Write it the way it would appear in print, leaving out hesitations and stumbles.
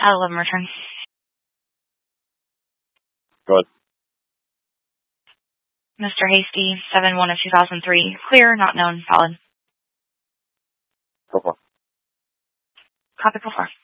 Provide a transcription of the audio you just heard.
I'll let him return. Go ahead. Mr. Hasty, 7/1 of 2003. Clear, not known, valid. Go for it. Copy, go far.